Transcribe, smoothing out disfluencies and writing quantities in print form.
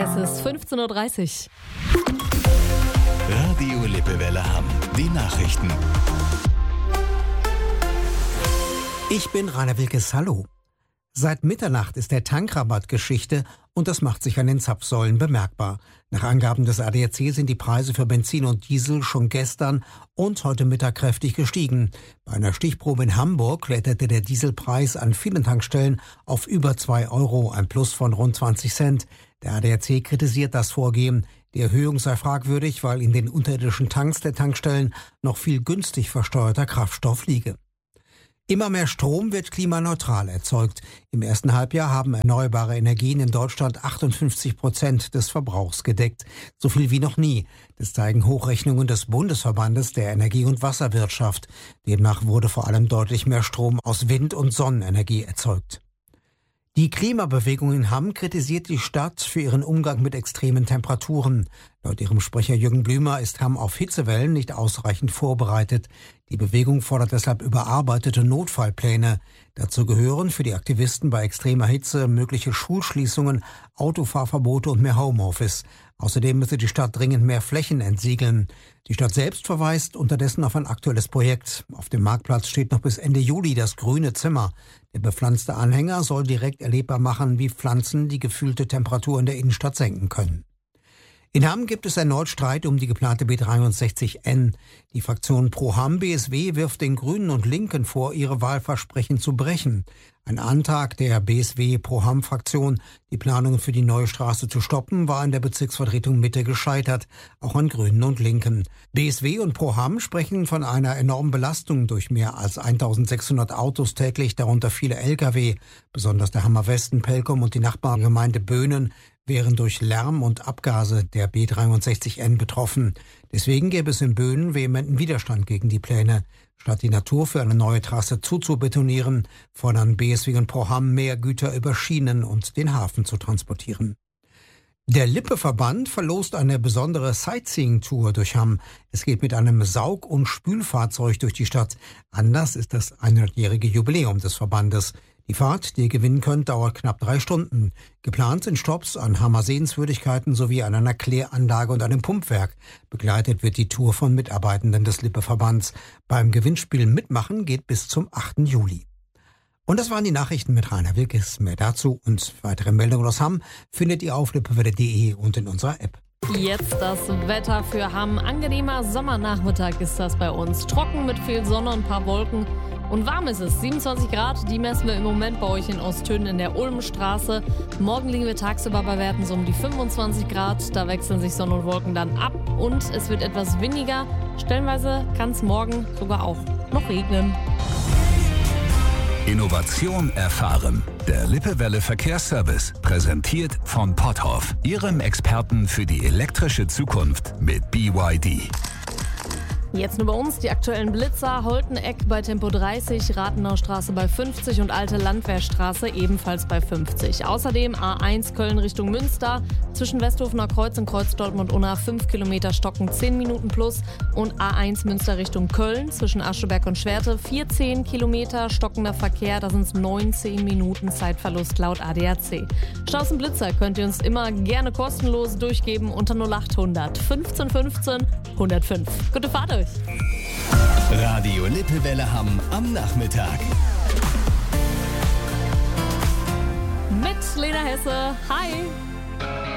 Es ist 15:30 Uhr. Radio Lippewelle Hamm. Die Nachrichten. Ich bin Rainer Wilkes, hallo. Seit Mitternacht ist der Tankrabatt Geschichte und das macht sich an den Zapfsäulen bemerkbar. Nach Angaben des ADAC sind die Preise für Benzin und Diesel schon gestern und heute Mittag kräftig gestiegen. Bei einer Stichprobe in Hamburg kletterte der Dieselpreis an vielen Tankstellen auf über 2 Euro, ein Plus von rund 20 Cent. Der ADAC kritisiert das Vorgehen. Die Erhöhung sei fragwürdig, weil in den unterirdischen Tanks der Tankstellen noch viel günstig versteuerter Kraftstoff liege. Immer mehr Strom wird klimaneutral erzeugt. Im ersten Halbjahr haben erneuerbare Energien in Deutschland 58% des Verbrauchs gedeckt. So viel wie noch nie. Das zeigen Hochrechnungen des Bundesverbandes der Energie- und Wasserwirtschaft. Demnach wurde vor allem deutlich mehr Strom aus Wind- und Sonnenenergie erzeugt. Die Klimabewegung in Hamm kritisiert die Stadt für ihren Umgang mit extremen Temperaturen. Laut ihrem Sprecher Jürgen Blümer ist Hamm auf Hitzewellen nicht ausreichend vorbereitet. Die Bewegung fordert deshalb überarbeitete Notfallpläne. Dazu gehören für die Aktivisten bei extremer Hitze mögliche Schulschließungen, Autofahrverbote und mehr Homeoffice. Außerdem müsse die Stadt dringend mehr Flächen entsiegeln. Die Stadt selbst verweist unterdessen auf ein aktuelles Projekt. Auf dem Marktplatz steht noch bis Ende Juli das grüne Zimmer. Der bepflanzte Anhänger soll direkt erlebbar machen, wie Pflanzen die gefühlte Temperatur in der Innenstadt senken können. In Hamm gibt es erneut Streit um die geplante B63N. Die Fraktion Pro Hamm BSW wirft den Grünen und Linken vor, ihre Wahlversprechen zu brechen. Ein Antrag der BSW Pro Hamm Fraktion, die Planungen für die neue Straße zu stoppen, war in der Bezirksvertretung Mitte gescheitert, auch an Grünen und Linken. BSW und Pro Hamm sprechen von einer enormen Belastung durch mehr als 1600 Autos täglich, darunter viele Lkw. Besonders der Hammer Westen, Pelkom und die Nachbargemeinde Böhnen wären durch Lärm und Abgase der B63N betroffen. Deswegen gäbe es in Böhnen vehementen Widerstand gegen die Pläne. Statt die Natur für eine neue Trasse zuzubetonieren, fordern BSW und Pro Hamm mehr Güter über Schienen und den Hafen zu transportieren. Der Lippe-Verband verlost eine besondere Sightseeing-Tour durch Hamm. Es geht mit einem Saug- und Spülfahrzeug durch die Stadt. Anlass ist das 100-jährige Jubiläum des Verbandes. Die Fahrt, die ihr gewinnen könnt, dauert knapp 3 Stunden. Geplant sind Stopps an Hammer Sehenswürdigkeiten sowie an einer Kläranlage und einem Pumpwerk. Begleitet wird die Tour von Mitarbeitenden des Lippe-Verbands. Beim Gewinnspiel mitmachen geht bis zum 8. Juli. Und das waren die Nachrichten mit Rainer Wilkes. Mehr dazu und weitere Meldungen aus Hamm findet ihr auf lippewelle.de und in unserer App. Jetzt das Wetter für Hamm. Angenehmer Sommernachmittag ist das bei uns. Trocken mit viel Sonne und ein paar Wolken. Und warm ist es, 27 Grad, die messen wir im Moment bei euch in Osttönen in der Ulmenstraße. Morgen liegen wir tagsüber bei Werten so um die 25 Grad, da wechseln sich Sonne und Wolken dann ab und es wird etwas windiger. Stellenweise kann es morgen sogar auch noch regnen. Innovation erfahren. Der Lippewelle Verkehrsservice, präsentiert von Potthoff, Ihrem Experten für die elektrische Zukunft mit BYD. Jetzt nur bei uns die aktuellen Blitzer. Holteneck bei Tempo 30, Rathenaustraße bei 50 und Alte Landwehrstraße ebenfalls bei 50. Außerdem A1 Köln Richtung Münster, zwischen Westhofener Kreuz und Kreuz Dortmund-Unna 5 Kilometer Stocken 10 Minuten plus und A1 Münster Richtung Köln, zwischen Ascheberg und Schwerte 14 Kilometer stockender Verkehr, da sind es 19 Minuten Zeitverlust laut ADAC. Staus und Blitzer könnt ihr uns immer gerne kostenlos durchgeben unter 0800 15 15 105. Gute Fahrt euch! Radio Lippewelle Hamm am Nachmittag. Mit Lena Hesse. Hi!